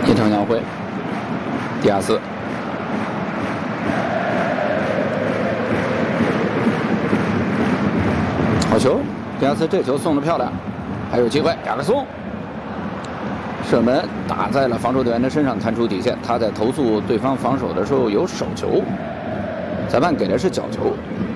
一场鸟会，迪亚斯。 好球，迪亚斯这球送的漂亮，还有机会，亚克松射门打在了防守队员的身上，弹出底线。他在投诉对方防守的时候有手球，裁判给的是角球。